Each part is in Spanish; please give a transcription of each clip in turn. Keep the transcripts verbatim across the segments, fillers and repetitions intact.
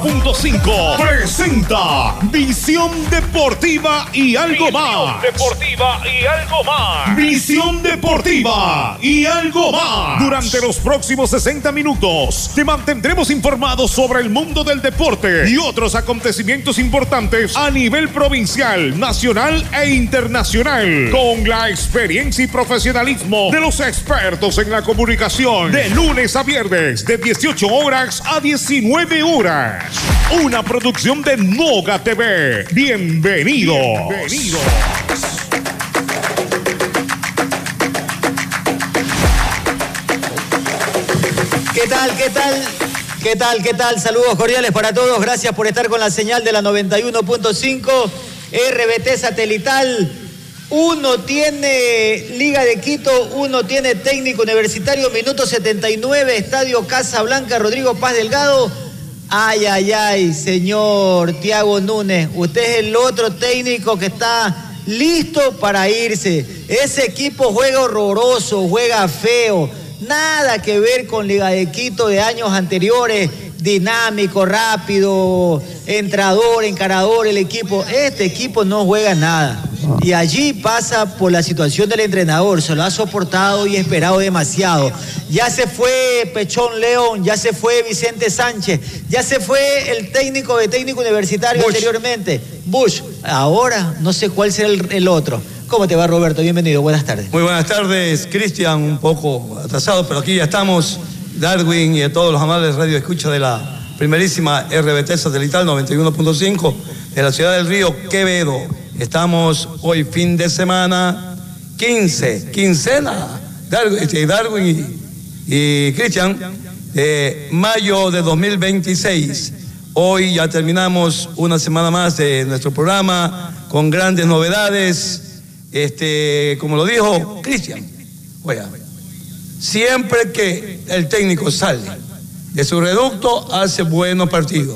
Punto cinco presenta Visión Deportiva y algo Visión más. Deportiva y algo más. Visión Deportiva y algo más. Durante los próximos sesenta minutos te mantendremos informados sobre el mundo del deporte y otros acontecimientos importantes a nivel provincial, nacional e internacional, con la experiencia y profesionalismo de los expertos en la comunicación, de lunes a viernes de dieciocho horas a diecinueve horas. Una producción de Moga T V. Bienvenidos. Bienvenidos. ¿Qué tal? ¿Qué tal? ¿Qué tal? ¿Qué tal? Saludos cordiales para todos. Gracias por estar con la señal de la noventa y uno punto cinco R B T satelital. Uno tiene Liga de Quito, uno tiene Técnico Universitario, minuto setenta y nueve, Estadio Casablanca, Rodrigo Paz Delgado. Ay, ay, ay, señor Thiago Núñez, usted es el otro técnico que está listo para irse. Ese equipo juega horroroso, juega feo, nada que ver con Liga de Quito de años anteriores, dinámico, rápido, entrador, encarador el equipo. Este equipo no juega nada. Y allí pasa por la situación del entrenador, se lo ha soportado y esperado demasiado. Ya se fue Pechón León, ya se fue Vicente Sánchez, ya se fue el técnico de técnico universitario Bush. Anteriormente, Bush. Ahora no sé cuál será el, el otro. ¿Cómo te va, Roberto? Bienvenido, buenas tardes. Muy buenas tardes, Cristian, un poco atrasado, pero aquí ya estamos, Darwin y a todos los amables radio escucha de la primerísima R B T satelital noventa y uno punto cinco de la ciudad del Río Quevedo. Estamos hoy fin de semana, quince, quincena, Darwin, Darwin y, y Cristian, de mayo de dos mil veintiséis. Hoy ya terminamos una semana más de nuestro programa con grandes novedades. Este, como lo dijo Cristian, oiga, siempre que el técnico sale de su reducto hace buenos partidos.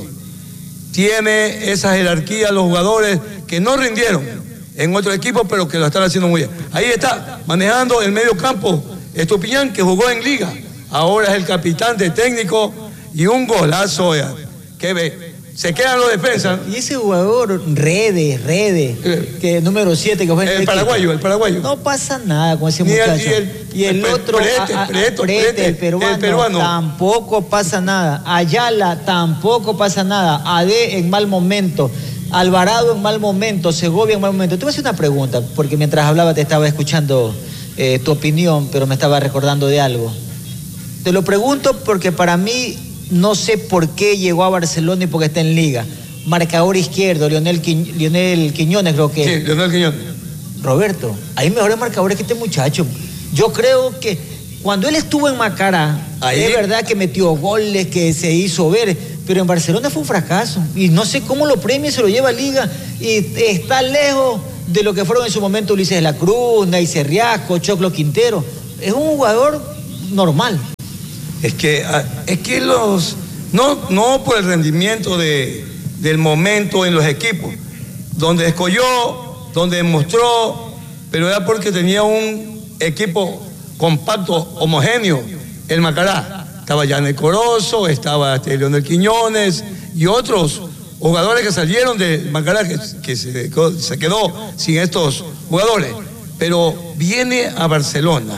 Tiene esa jerarquía los jugadores que no rindieron en otro equipo, pero que lo están haciendo muy bien. Ahí está, manejando el medio campo, Estupiñán, que jugó en Liga. Ahora es el capitán de técnico y un golazo, oiga, que ve. Se quedan los defensas. Y ese jugador, Redes, Redes, eh, que número siete que fue en el, el paraguayo, el paraguayo. No pasa nada con ese Ni muchacho. El, y el, y el, el otro, Prete, a, a, Preto, Prete, Prete, el, peruano, el peruano, tampoco pasa nada. Ayala, tampoco pasa nada. Ade en mal momento. Alvarado en mal momento. Segovia en mal momento. Te voy a hacer una pregunta, porque mientras hablaba te estaba escuchando eh, tu opinión, pero me estaba recordando de algo. Te lo pregunto porque para mí no sé por qué llegó a Barcelona y porque está en Liga. Marcador izquierdo, Lionel, Quiñ- Lionel Quiñones, creo que. Sí, Lionel Quiñones. Roberto, hay mejores marcadores que este muchacho. Yo creo que cuando él estuvo en Macará, ahí es verdad que metió goles, que se hizo ver, pero en Barcelona fue un fracaso. Y no sé cómo lo premia y se lo lleva a Liga. Y está lejos de lo que fueron en su momento Ulises de la Cruz, Ney Cerriasco, Choclo Quintero. Es un jugador normal. Es que, es que los. No, no por el rendimiento de. del momento en los equipos, donde escogió, donde demostró, pero era porque tenía un equipo compacto, homogéneo, el Macará. Estaba Yanel Corozo, estaba este, Leonel Quiñones y otros jugadores que salieron de Macará, que, que se, se quedó sin estos jugadores. Pero viene a Barcelona.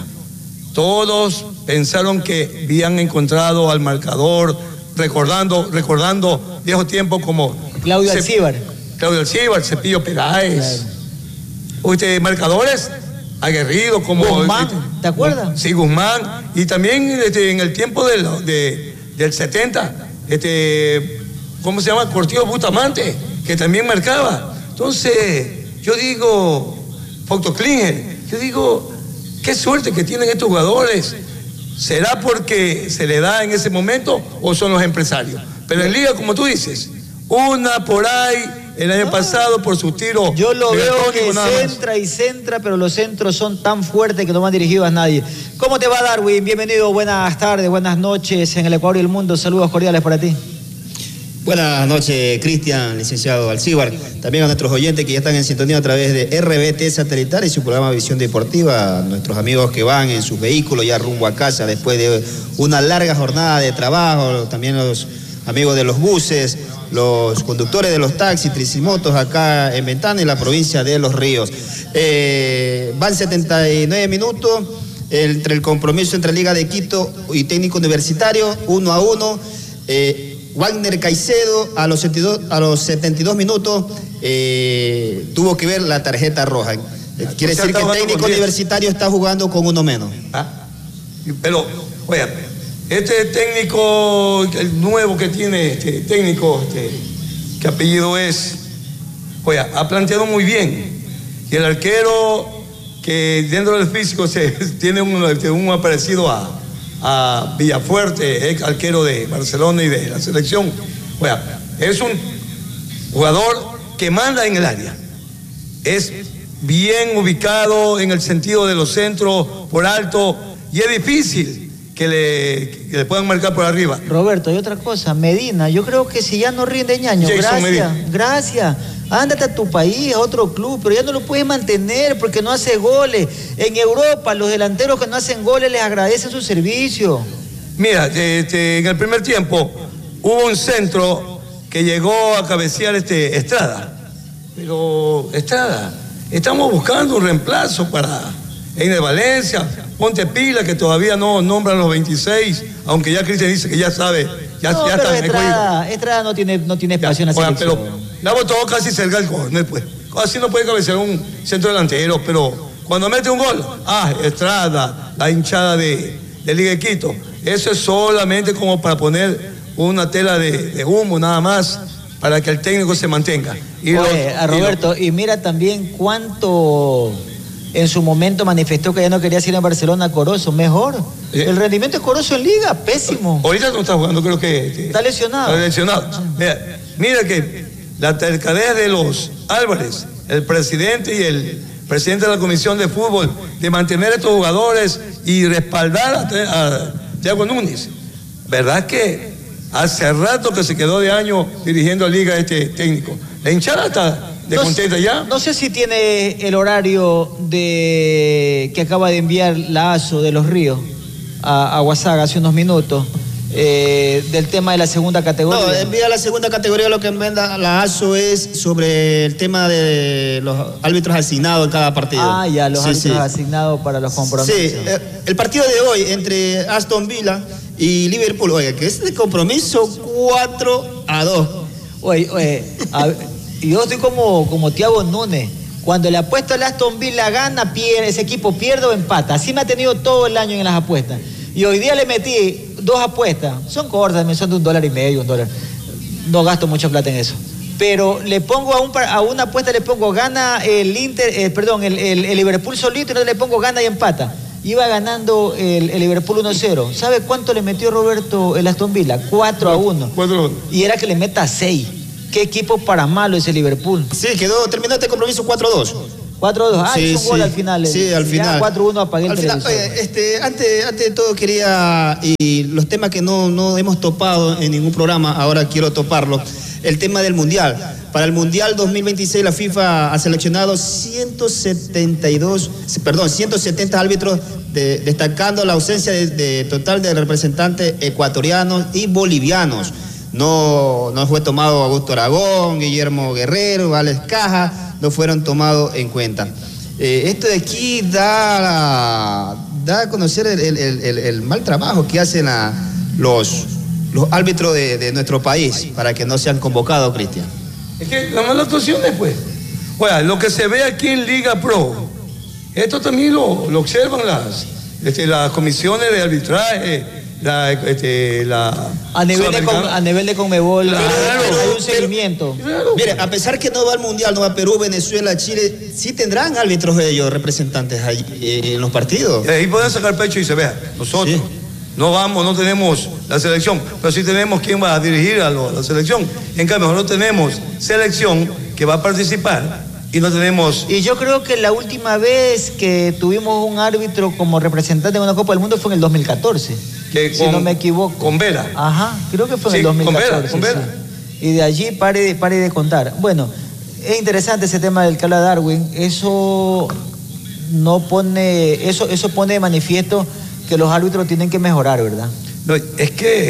Todos pensaron que habían encontrado al marcador, recordando, recordando viejos tiempos como Claudio Alcíbar. Claudio Alcíbar, Cepillo Peláez. Claro. Usted, marcadores aguerridos como Guzmán, este, ¿te acuerdas? Sí, Guzmán. Y también este, en el tiempo del, de, del setenta, este, ¿cómo se llama? Cortillo Bustamante, que también marcaba. Entonces, yo digo, Fausto Klinger, yo digo, qué suerte que tienen estos jugadores. ¿Será porque se le da en ese momento o son los empresarios? Pero en Liga, como tú dices, una por ahí, el año no. pasado por su tiro. Yo lo veo que centra y centra, pero los centros son tan fuertes que no van dirigidos a nadie. ¿Cómo te va, Darwin? Bienvenido, buenas tardes, buenas noches en el Ecuador y el mundo. Saludos cordiales para ti. Buenas noches, Cristian, licenciado Alcíbar. También a nuestros oyentes que ya están en sintonía a través de R B T satelital y su programa Visión Deportiva. A nuestros amigos que van en sus vehículos ya rumbo a casa después de una larga jornada de trabajo. También los amigos de los buses, los conductores de los taxis, tricimotos acá en Ventana, en la provincia de Los Ríos. Eh, van setenta y nueve minutos entre el compromiso entre Liga de Quito y Técnico Universitario, uno a uno. Eh, Wagner Caicedo a los setenta y dos, a los setenta y dos minutos eh, tuvo que ver la tarjeta roja. Eh, quiere decir que el técnico universitario está jugando con uno menos. ¿Ah? Pero, oye, este técnico, el nuevo que tiene, este técnico, este, ¿qué apellido es? Oye, ha planteado muy bien. Y el arquero que dentro del físico se, tiene un, un parecido a, a Villafuerte, ex arquero de Barcelona y de la selección. Oye, es un jugador que manda en el área. Es bien ubicado en el sentido de los centros por alto y es difícil que le, que le puedan marcar por arriba. Roberto, y otra cosa, Medina, yo creo que si ya no rinde Ñaño, Jason gracias, Medina. gracias, ándate a tu país, a otro club, pero ya no lo puedes mantener porque no hace goles. En Europa, los delanteros que no hacen goles les agradecen su servicio. Mira, este, en el primer tiempo hubo un centro que llegó a cabecear este Estrada. Pero, Estrada, estamos buscando un reemplazo para Einer Valencia. Ponte pila que todavía no nombran los veintiséis, aunque ya Cristian dice que ya sabe, ya, No, ya pero está en el Estrada, juego. Estrada no tiene, no tiene espacio en la Oigan, selección. pero le ha botado casi cerca el gol, pues. Así no puede cabecear un centro delantero, pero cuando mete un gol, ah, Estrada, la hinchada de, de Liga de Quito, eso es solamente como para poner una tela de, de humo nada más, para que el técnico se mantenga. Y Oye, los, a Roberto, y, y, lo... y mira también cuánto en su momento manifestó que ya no quería ir a Barcelona Corozo, mejor. Eh, el rendimiento de Corozo en Liga, pésimo. Ahorita no está jugando, creo que... que está lesionado. Está lesionado. Mira, mira que la tercadez de los Álvarez, el presidente y el presidente de la Comisión de Fútbol, de mantener a estos jugadores y respaldar a, a Thiago Núñez. ¿Verdad que hace rato que se quedó de año dirigiendo a Liga este técnico? La hinchada está descontenta no, ya. No sé si tiene el horario de que acaba de enviar la A S O de Los Ríos a, a Guasaga hace unos minutos. Eh, del tema de la segunda categoría. No, envía la segunda categoría, lo que envía la A S O es sobre el tema de los árbitros asignados en cada partido. Ah, ya, los sí, árbitros sí. asignados para los compromisos. Sí, eh, el partido de hoy entre Aston Villa y Liverpool, oiga, que es de compromiso cuatro a dos. Oye, oye, a, yo estoy como, como Thiago Núñez. Cuando le apuesto al Aston Villa gana, pierde, ese equipo pierde o empata. Así me ha tenido todo el año en las apuestas. Y hoy día le metí dos apuestas. Son cortas, son de un dólar y medio, un dólar. No gasto mucha plata en eso. Pero le pongo a, un, a una apuesta, le pongo gana el Inter, eh, perdón, el, el, el Liverpool solito, y no le pongo gana y empata. Iba ganando el, el Liverpool uno cero. ¿Sabe cuánto le metió Roberto el Aston Villa? cuatro a uno. Y era que le meta seis. ¿Qué equipo para malo ese Liverpool? Sí, quedó, terminó este compromiso cuatro a dos. cuatro a dos. Ah, sí, hizo un sí, gol al final. Sí, al final. cuatro a uno apagué el al final, televisor. oye, este, antes, antes de todo quería, y los temas que no, no hemos topado en ningún programa, ahora quiero toparlo. El tema del Mundial. Para el Mundial dos mil veintiséis la FIFA ha seleccionado ciento setenta y dos, perdón, ciento setenta árbitros, de, destacando la ausencia de, de total de representantes ecuatorianos y bolivianos. No, no fue tomado Augusto Aragón, Guillermo Guerrero, Alex Caja, no fueron tomados en cuenta. Eh, esto de aquí da, da a conocer el, el, el, el mal trabajo que hacen a los, los árbitros de, de nuestro país para que no sean convocados, Cristian. Es que la mala actuación después. Oiga, lo que se ve aquí en Liga Pro, esto también lo, lo observan las, este, las comisiones de arbitraje. La, este, la a, nivel de con, a nivel de Conmebol, claro, hay un seguimiento. Claro. Mire, a pesar que no va al Mundial, no va a Perú, Venezuela, Chile, sí tendrán árbitros ellos, representantes ahí, eh, en los partidos. Y ahí pueden sacar pecho y se vea. Nosotros sí. no vamos, no tenemos la selección, pero sí tenemos quien va a dirigir a, lo, a la selección. En cambio, no tenemos selección que va a participar. Y no tenemos... Y yo creo que la última vez que tuvimos un árbitro como representante de una Copa del Mundo fue en el dos mil catorce. Que si con, no me equivoco. Con Vera. Ajá, creo que fue en sí, el dos mil catorce. Con Vera, con Vera. Sí. Y de allí pare, pare de contar. Bueno, es interesante ese tema del que habla Darwin. Eso no pone... Eso, eso pone de manifiesto que los árbitros tienen que mejorar, ¿verdad? No, es que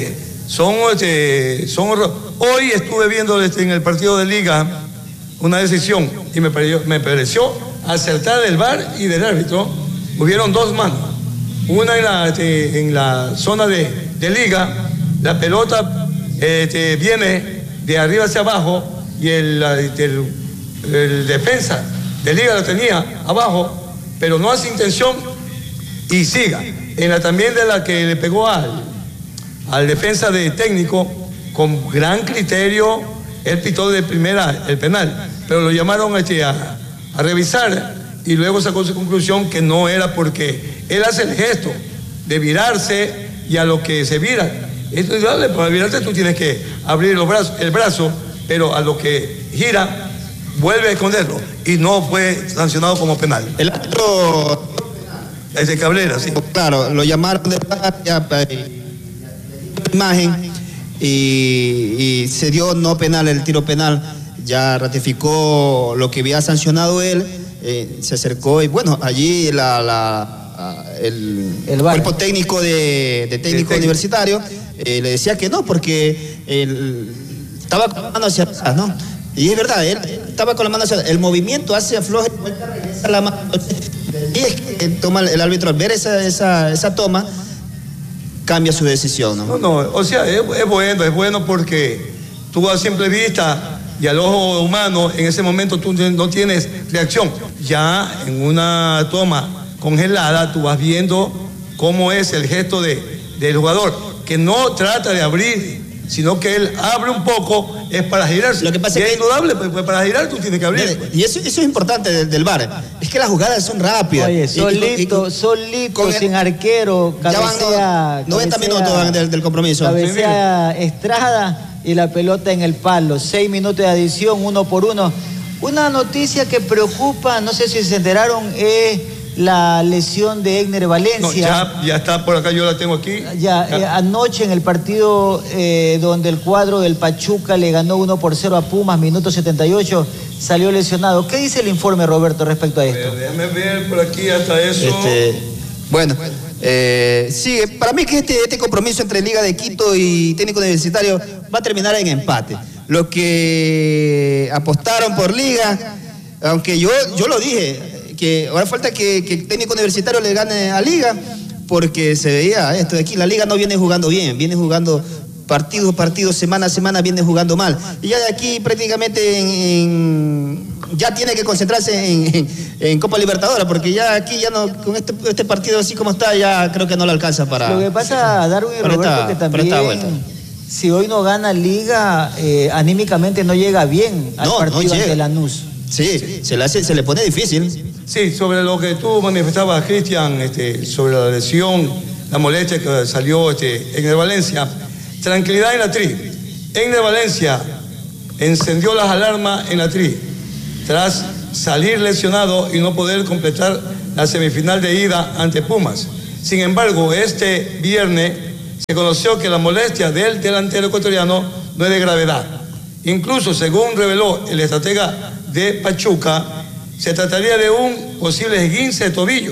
Son, este, son hoy estuve viendo este, en el partido de Liga una decisión y me pareció, me pareció acertada del V A R y del árbitro. Hubieron dos manos, una en la, este, en la zona de, de Liga, la pelota este, viene de arriba hacia abajo y el, el, el defensa de Liga la tenía abajo, pero no hace intención y siga. En la también de la que le pegó al, al defensa de técnico, con gran criterio, él pitó de primera el penal, pero lo llamaron este, a, a revisar y luego sacó su conclusión que no era porque él hace el gesto de virarse y a lo que se vira. Esto es dale, para virarte tú tienes que abrir los brazos, el brazo, pero a lo que gira, vuelve a esconderlo y no fue sancionado como penal. El árbitro... Es de Cabrera, sí. Claro, lo llamaron de ya, imagen y, y se dio no penal, el tiro penal. Ya ratificó lo que había sancionado él, eh, se acercó y bueno, allí la, la, el, el cuerpo técnico de, de técnico el universitario eh, le decía que no, porque él estaba con la mano hacia atrás, ¿no? Y es verdad, él estaba con la mano hacia atrás. El movimiento hace afloje, regresa la mano. Y es que toma el árbitro al ver esa, esa, esa toma, cambia su decisión, ¿no? No, no, o sea, es, es bueno, es bueno porque tú a simple vista y al ojo humano, en ese momento tú no tienes reacción. Ya en una toma congelada, tú vas viendo cómo es el gesto de, del jugador, que no trata de abrir, sino que él abre un poco, es para girarse. Lo que pasa y es es que, indudable, pues, pues para girar tú tienes que abrir. Y eso, eso es importante del, del V A R, es que las jugadas son rápidas. Oye, solito, solito, sin arquero, cabecea, noventa minutos del, del compromiso. Cabecea Estrada y la pelota en el palo, seis minutos de adición, uno por uno. Una noticia que preocupa, no sé si se enteraron, es la lesión de Egner Valencia. No, ya, ya está por acá, yo la tengo aquí. Ya, ya. Eh, anoche en el partido eh, donde el cuadro del Pachuca le ganó uno por cero a Pumas, minuto setenta y ocho, salió lesionado. ¿Qué dice el informe, Roberto, respecto a esto? Ver, déjame ver por aquí hasta eso. Este, bueno, eh, sí, para mí que este, este compromiso entre Liga de Quito y Técnico Universitario va a terminar en empate. Los que apostaron por Liga, aunque yo, yo lo dije, que ahora falta que, que el Técnico Universitario le gane a Liga, porque se veía esto de aquí, la Liga no viene jugando bien, viene jugando partido a partido, semana a semana, viene jugando mal. Y ya de aquí prácticamente en, en, ya tiene que concentrarse en, en, en Copa Libertadores, porque ya aquí ya no, con este, este partido así como está, ya creo que no le alcanza para... Lo que pasa, Darwin y Roberto, esta, que también, si hoy no gana Liga, eh, anímicamente no llega bien al no, partido no ante Lanús. Sí, sí. Se, le hace, se le pone difícil. Sí, sobre lo que tú manifestabas, Cristian, este, sobre la lesión, la molestia que salió este, Egner Valencia. Tranquilidad en la tri. Egner Valencia encendió las alarmas en la tri tras salir lesionado y no poder completar la semifinal de ida ante Pumas. Sin embargo, este viernes se conoció que la molestia del delantero ecuatoriano no es de gravedad. Incluso, según reveló el estratega de Pachuca, se trataría de un posible esguince de tobillo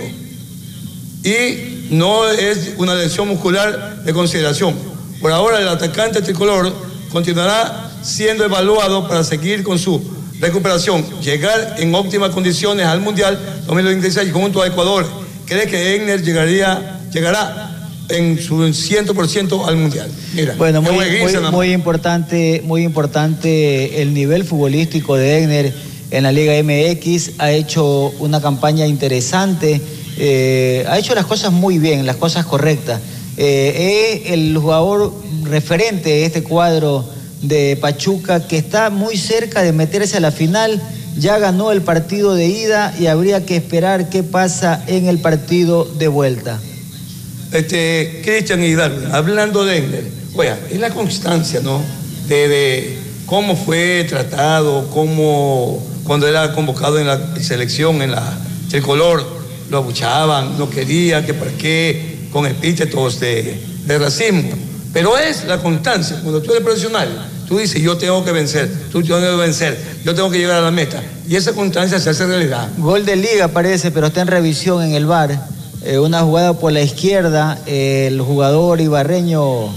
y no es una lesión muscular de consideración. Por ahora, el atacante tricolor continuará siendo evaluado para seguir con su recuperación, llegar en óptimas condiciones al Mundial dos mil veintiséis junto a Ecuador. Cree que Egner llegaría, llegará en su cien por ciento al Mundial. Mira, bueno, muy, muy, muy importante, muy importante el nivel futbolístico de Egner en la Liga M X. Ha hecho una campaña interesante, eh, ha hecho las cosas muy bien, las cosas correctas. Eh, es el jugador referente de este cuadro de Pachuca, que está muy cerca de meterse a la final. Ya ganó el partido de ida y habría que esperar qué pasa en el partido de vuelta. Este, Cristian y Darwin, hablando de Egner, oiga, es la constancia, ¿no? De, de cómo fue tratado, cómo cuando era convocado en la selección, en la tricolor, lo abuchaban, no quería, que para qué, con epítetos de, de racismo. Pero es la constancia. Cuando tú eres profesional, tú dices, yo tengo que vencer, tú tienes que vencer, yo tengo que llegar a la meta. Y esa constancia se hace realidad. Gol de Liga parece, pero está en revisión en el V A R. Eh, una jugada por la izquierda, eh, el jugador ibarreño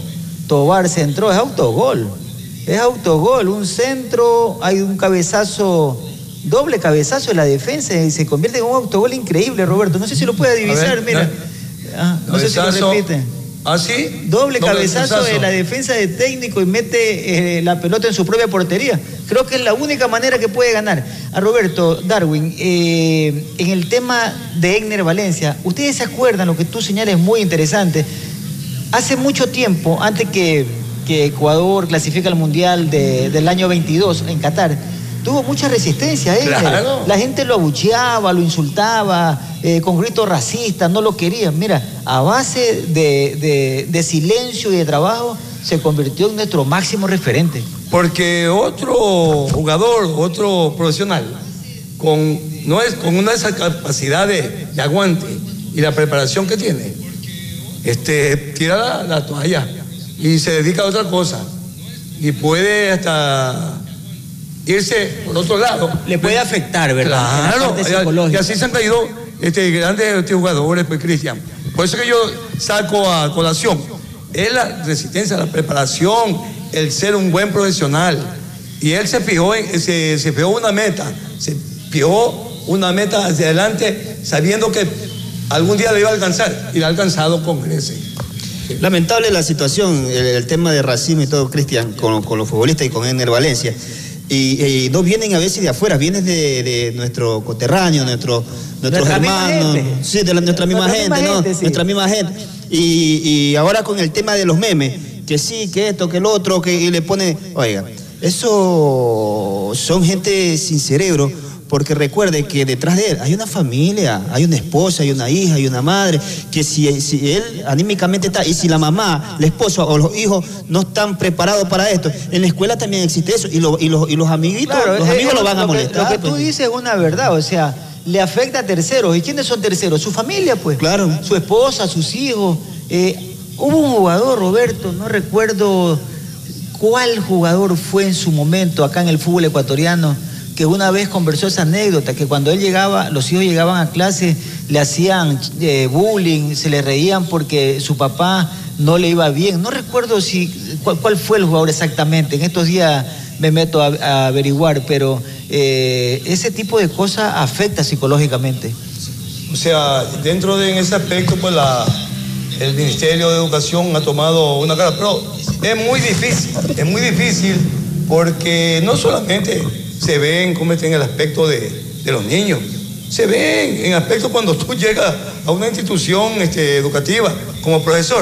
Tobar centró, es autogol. Es autogol, un centro, hay un cabezazo, doble cabezazo de la defensa y se convierte en un autogol increíble, Roberto. No sé si lo puede divisar, ver, mira. Ah, no sé si lo repite. ¿Ah, sí? Doble cabezazo, cabezazo de la defensa de técnico y mete eh, la pelota en su propia portería. Creo que es la única manera que puede ganar. A Roberto, Darwin, eh, en el tema de Egner Valencia, ustedes se acuerdan, lo que tú señalas es muy interesante. Hace mucho tiempo, antes que, que Ecuador clasifica al Mundial de, del año veintidós en Qatar, tuvo mucha resistencia a Egner. Claro. La gente lo abucheaba, lo insultaba, eh, con gritos racistas, no lo querían. Mira, a base de, de, de silencio y de trabajo, se convirtió en nuestro máximo referente. Porque otro jugador, otro profesional, con, no es, con una de esas capacidades de aguante y la preparación que tiene, este, tira la, la toalla y se dedica a otra cosa. Y puede hasta irse por otro lado. Le puede afectar, ¿verdad? Claro, y así se han caído este, grandes este, jugadores, pues, Cristian. Por eso que yo saco a colación. Es la resistencia, la preparación, el ser un buen profesional. Y él se fijó, en, se, se fijó una meta, se fijó una meta hacia adelante, sabiendo que algún día le iba a alcanzar, y la ha alcanzado con creces. Lamentable la situación, el, el tema de racismo y todo, Cristian, con, con los futbolistas y con Egner Valencia. Y, y no vienen a veces de afuera, vienen de, de nuestro coterráneo, nuestro, nuestros hermanos, sí, de la, nuestra misma nuestra gente, misma ¿no? Gente, sí. Nuestra misma gente. Y, y ahora con el tema de los memes, que sí, que esto, que el otro, que y le pone, oiga, eso son gente sin cerebro, porque recuerde que detrás de él hay una familia, hay una esposa, hay una hija, hay una madre, que si, si él anímicamente está, y si la mamá, la esposa o los hijos no están preparados para esto, en la escuela también existe eso, y, lo, y, los, y los amiguitos, claro, los amigos eh, lo van lo a molestar. Que, lo que tú dices es una verdad, o sea, le afecta a terceros. ¿Y quiénes son terceros? Su familia, pues. Claro. Su esposa, sus hijos. Eh, hubo un jugador, Roberto, no recuerdo cuál jugador fue en su momento acá en el fútbol ecuatoriano, que una vez conversó esa anécdota, que cuando él llegaba, los hijos llegaban a clase, le hacían eh, bullying, se le reían porque su papá no le iba bien. No recuerdo si cuál, cuál fue el jugador exactamente, en estos días me meto a, a averiguar, pero eh, ese tipo de cosas afecta psicológicamente. O sea, dentro de ese aspecto, pues la, el Ministerio de Educación ha tomado una cara, pero es muy difícil, es muy difícil porque no solamente se ven como en el aspecto de, de los niños, se ven en aspecto cuando tú llegas a una institución este, educativa como profesor,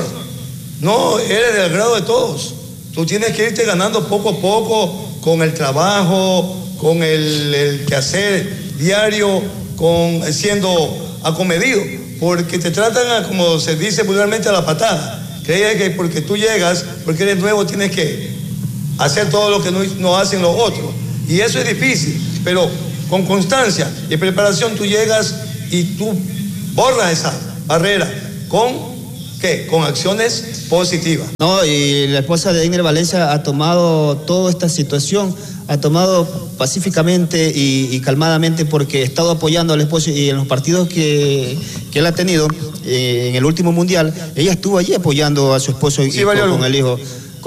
no eres del grado de todos, tú tienes que irte ganando poco a poco con el trabajo, con el, el quehacer diario, con siendo acomedido, porque te tratan a, como se dice vulgarmente, a la patada. Crees que porque tú llegas, porque eres nuevo, tienes que hacer todo lo que no, no hacen los otros. Y eso es difícil, pero con constancia y preparación tú llegas y tú borras esa barrera con, ¿qué? Con acciones positivas. No, y la esposa de Egner Valencia ha tomado toda esta situación, ha tomado pacíficamente y, y calmadamente, porque ha estado apoyando al esposo, y en los partidos que, que él ha tenido eh, en el último mundial, ella estuvo allí apoyando a su esposo y, sí, y con, con el hijo.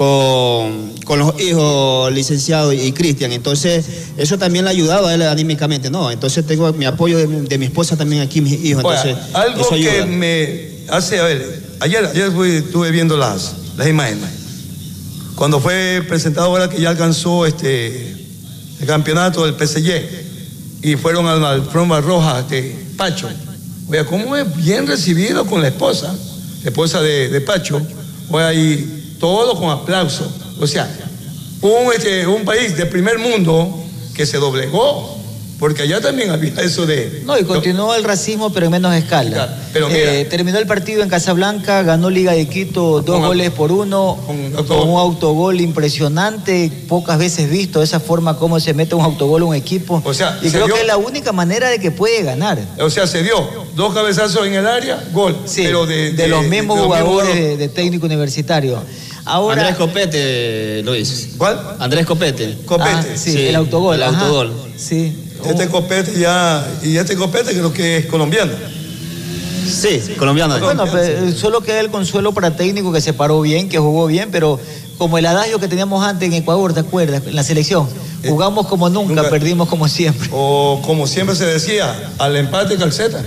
Con, con los hijos licenciados y, y Cristian. Entonces, eso también le ha ayudado a él anímicamente. No, entonces tengo mi apoyo de, de mi esposa también aquí, mis hijos. Entonces, Oye, algo eso ayuda. Que me hace, a ver, ayer, ayer fui, estuve viendo las, las imágenes. Cuando fue presentado ahora que ya alcanzó este, el campeonato del P S G y fueron a la alfombra roja de Pacho. Oye, cómo es bien recibido con la esposa, la esposa de, de Pacho. Oye, ahí todo con aplauso. O sea, un, este, un país de primer mundo que se doblegó, porque allá también había eso de... No, y continuó el racismo, pero en menos escala. Claro, pero mira, eh, terminó el partido en Casablanca, ganó Liga de Quito dos goles por uno, con, con un autogol impresionante, pocas veces visto, de esa forma como se mete un autogol a un equipo. O sea, y creo dio, que es la única manera de que puede ganar. O sea, se dio dos cabezazos en el área, gol. Sí, pero de, de, de los mismos de, de jugadores los mismos... de, de técnico universitario. Ahora, Andrés Copete, Luis. ¿Cuál? Andrés Copete. Copete. Ah, sí, sí, el autogol. El ajá. autogol. Sí. Este Copete ya, y este Copete creo que es colombiano. Sí, colombiano. Bueno, pero solo queda el consuelo para técnico que se paró bien, que jugó bien, pero como el adagio que teníamos antes en Ecuador, ¿te acuerdas? En la selección. Jugamos como nunca, nunca, perdimos como siempre. O como siempre se decía, al empate calceta.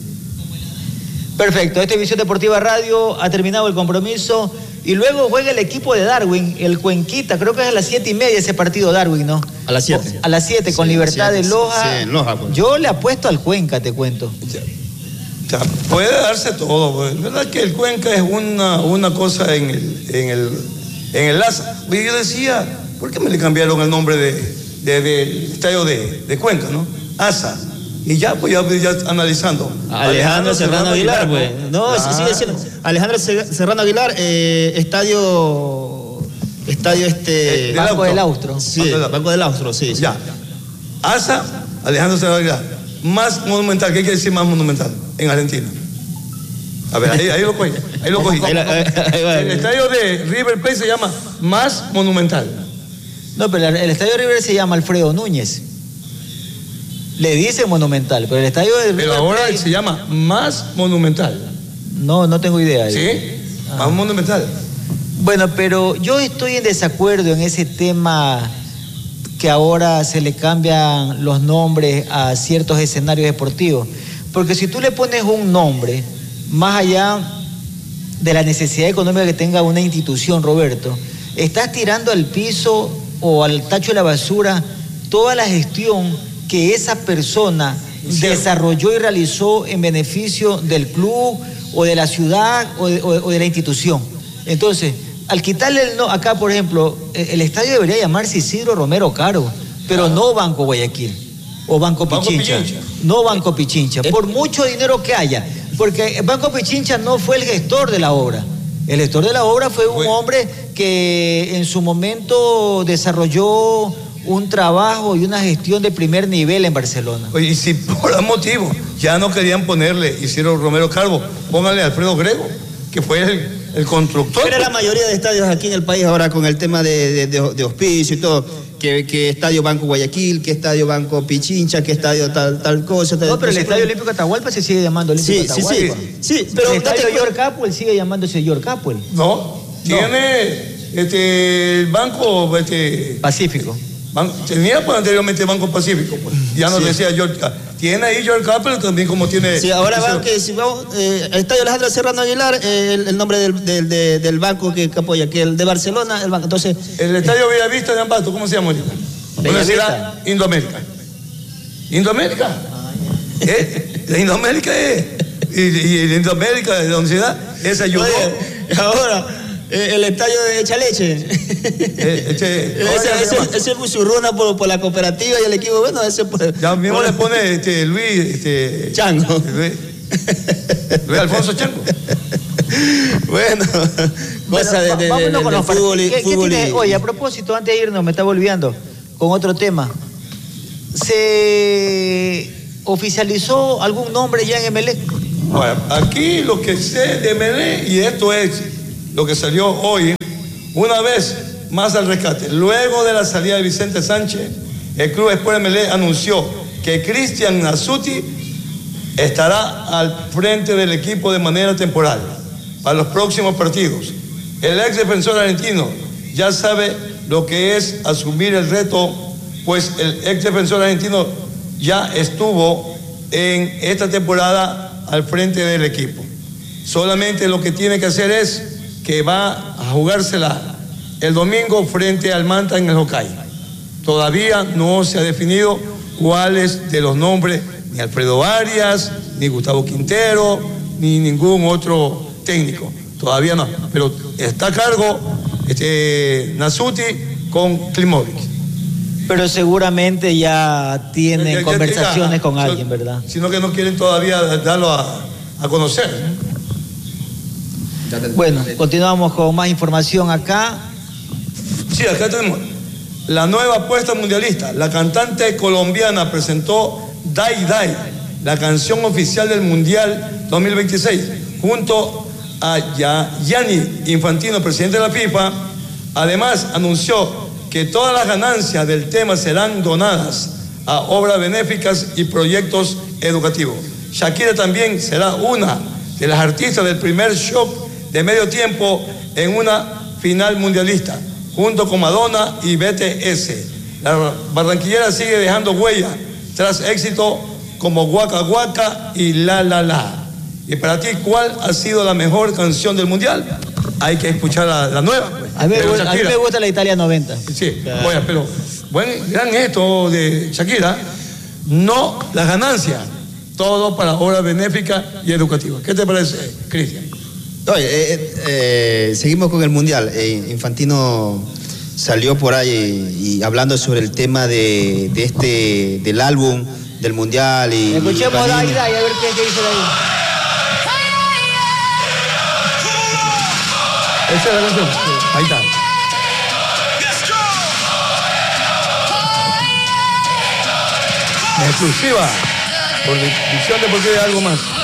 Perfecto, esta Visión Deportiva Radio ha terminado el compromiso y luego juega el equipo de Darwin, el Cuenquita, creo que es a las siete y media ese partido Darwin, ¿no? A las siete. A las siete, con sí, Libertad siete, de Loja. Sí, en Loja pues. Yo le apuesto al Cuenca, te cuento. Ya, ya, puede darse todo, pues. ¿Verdad que el Cuenca es una, una cosa en el, en el, en el Laza? Oye, yo decía, ¿por qué me le cambiaron el nombre de, de, del estadio de, de Cuenca, no? Asa. Y ya, pues ya, ya analizando. Alejandro, Alejandro Serrano Aguilar, Aguilar pues. No, ah. sigue siendo. Alejandro Serrano Aguilar, eh, estadio. Estadio este. Eh, Banco del Austro. Sí, Banco del, Banco del Austro, sí. Ya. Sí. Asa, Alejandro Serrano Aguilar. Más monumental, ¿qué quiere decir más monumental en Argentina? A ver, ahí, ahí lo cogí. Ahí lo cogí. Ahí la, ahí, ahí va, el estadio de River Plate se llama más monumental. No, pero el estadio de River se llama Alfredo Núñez. Le dicen monumental, pero el estadio de Pero ahora Plate se llama más monumental. No, no tengo idea. ¿Sí? Ah. Más monumental. Bueno, pero yo estoy en desacuerdo en ese tema que ahora se le cambian los nombres a ciertos escenarios deportivos. Porque si tú le pones un nombre, más allá de la necesidad económica que tenga una institución, Roberto, estás tirando al piso o al tacho de la basura toda la gestión que esa persona sí. desarrolló y realizó en beneficio del club o de la ciudad o de, o, o de la institución. Entonces, al quitarle el no, acá por ejemplo, el estadio debería llamarse Isidro Romero Caro, pero ah. no Banco Guayaquil o Banco Pichincha. Banco Pichincha. No Banco Pichincha, por mucho dinero que haya, porque Banco Pichincha no fue el gestor de la obra. El gestor de la obra fue un fue. hombre que en su momento desarrolló un trabajo y una gestión de primer nivel en Barcelona. Oye, y si por algún motivo ya no querían ponerle Isidro Romero Calvo, pónganle a Alfredo Grego, que fue el, el constructor. Pero la mayoría de estadios aquí en el país ahora con el tema de, de, de, de hospicio y todo, que, que estadio Banco Guayaquil, que estadio Banco Pichincha, que estadio tal, tal cosa. Tal, no, pero el Estadio Olímpico Atahualpa se sigue llamando Olímpico sí, Atahualpa. Sí, sí, sí. Pero el Estadio York Apple sigue llamándose York Apple. No, tiene no. este el Banco este, Pacífico. Ban, tenía pues, anteriormente Banco Pacífico, pues. Ya nos sí. decía York. Tiene ahí York Apple también como tiene. Sí, ahora va que si vamos, eh, el Estadio Alejandro Serrano Aguilar, eh, el, el nombre del, del, del, del banco que, que apoya, que el de Barcelona, el banco. Entonces. El Estadio Bellavista de Ambato, ¿cómo se llama ahorita? Universidad Indoamérica. ¿Indoamérica? ¿Eh? La Indoamérica es. Y, y la Indoamérica de la universidad, esa ayudó. Oye, ahora. El estadio de Echaleche. Eh, eche, ese ese, ese Busurruna por, por la cooperativa y el equipo, bueno, ese por, ya mismo por, le pone este, Luis este, Chango. Luis, Luis Alfonso Chango. Bueno, bueno de, de, vámonos de, con de los fútbol, y, ¿Qué, fútbol ¿qué y... Oye, a propósito, antes de irnos, me está volviendo con otro tema. ¿Se oficializó algún nombre ya en Emelec? Bueno, aquí lo que sé de Emelec, y esto es lo que salió hoy, una vez más al rescate. Luego de la salida de Vicente Sánchez, el Club Sport Emelec anunció que Cristian Nasuti estará al frente del equipo de manera temporal para los próximos partidos. El ex defensor argentino ya sabe lo que es asumir el reto, pues el ex defensor argentino ya estuvo en esta temporada al frente del equipo. Solamente lo que tiene que hacer es que va a jugársela el domingo frente al Manta en el Hokkay. Todavía no se ha definido cuáles de los nombres, ni Alfredo Arias, ni Gustavo Quintero, ni ningún otro técnico. Todavía no, pero está a cargo este, Nasuti con Klimovic. Pero seguramente ya tienen ya, ya, conversaciones ya, con so, alguien, ¿verdad? Sino que no quieren todavía darlo a, a conocer. Bueno, continuamos con más información acá. Sí, acá tenemos la nueva apuesta mundialista. La cantante colombiana presentó Dai Dai, la canción oficial del Mundial dos mil veintiséis, junto a Gianni Infantino, presidente de la FIFA. Además, anunció que todas las ganancias del tema serán donadas a obras benéficas y proyectos educativos. Shakira también será una de las artistas del primer show de medio tiempo en una final mundialista, junto con Madonna y B T S. La barranquillera sigue dejando huella tras éxito como Guaca Guaca y La La La. Y para ti, ¿cuál ha sido la mejor canción del mundial? Hay que escuchar la, la nueva. A mí, me gusta, a mí me gusta la Italia noventa. Sí, claro. Oye, pero buen gran gesto de Shakira, no las ganancias, todo para obra benéfica y educativa. ¿Qué te parece, Cristian? Oye, eh, eh, seguimos con el mundial. Eh, Infantino salió por ahí y, y hablando sobre el tema de, de este del álbum del mundial y escuchemos a Dai Dai a ver qué, qué dice ahí. Esa es la canción. Ahí está. Exclusiva por Visión Deportiva de Algo Más.